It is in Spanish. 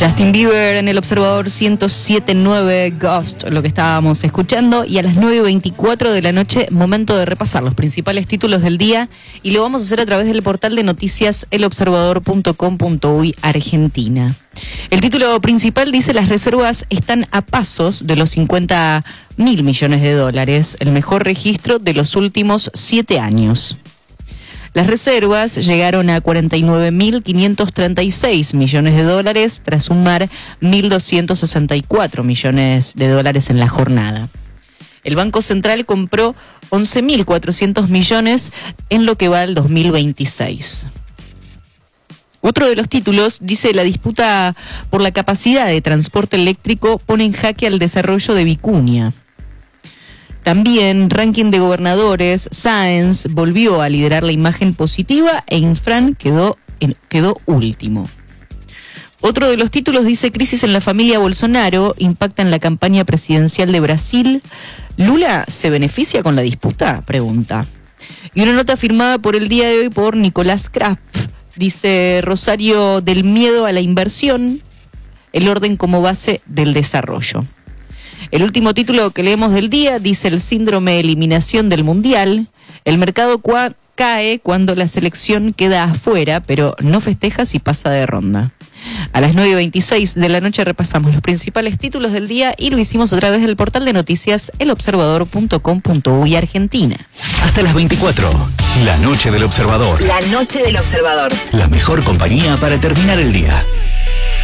Justin Bieber en el Observador 107.9 Ghost, lo que estábamos escuchando, y a las 9:24 de la noche, momento de repasar los principales títulos del día, y lo vamos a hacer a través del portal de noticias elobservador.com.uy Argentina. El título principal dice: las reservas están a pasos de los 50.000 millones de dólares, el mejor registro de los últimos 7 años. Las reservas llegaron a 49.536 millones de dólares tras sumar 1.264 millones de dólares en la jornada. El Banco Central compró 11.400 millones en lo que va al 2026. Otro de los títulos dice: la disputa por la capacidad de transporte eléctrico pone en jaque al desarrollo de Vicuña. También, ranking de gobernadores, Sáenz volvió a liderar la imagen positiva e Infran quedó último. Otro de los títulos dice: crisis en la familia Bolsonaro impacta en la campaña presidencial de Brasil. ¿Lula se beneficia con la disputa? Pregunta. Y una nota firmada por El Día de Hoy por Nicolás Kraft. Dice: Rosario del miedo a la inversión, el orden como base del desarrollo. El último título que leemos del día dice: el síndrome de eliminación del Mundial. El mercado cae cuando la selección queda afuera, pero no festeja si pasa de ronda. A las 9:26 de la noche repasamos los principales títulos del día y lo hicimos a través del portal de noticias elobservador.com.uy Argentina. Hasta las 24, la noche del Observador. La noche del Observador. La mejor compañía para terminar el día.